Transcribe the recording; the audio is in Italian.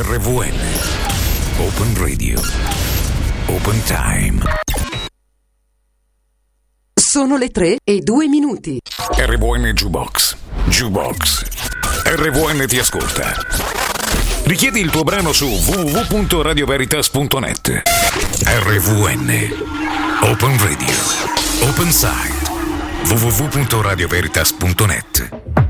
RVN Open Radio Open Time. Sono le 3:02. RVN Jukebox. RVN ti ascolta. Richiedi il tuo brano su www.radioveritas.net. RVN Open Radio Open Site www.radioveritas.net.